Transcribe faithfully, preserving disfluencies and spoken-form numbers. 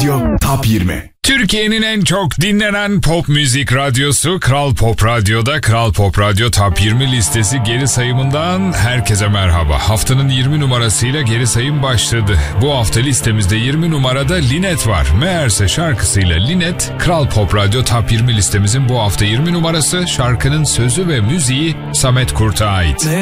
Radyo Top yirmi. Türkiye'nin en çok dinlenen pop müzik radyosu Kral Pop Radyo'da Kral Pop Radyo Top yirmi listesi geri sayımından herkese merhaba. Haftanın yirmi numarasıyla geri sayım başladı. Bu hafta listemizde yirmi numarada Linet var. Meğerse şarkısıyla Linet, Kral Pop Radyo Top yirmi listemizin bu hafta yirmi numarası. Şarkının sözü ve müziği Samet Kurt'a ait.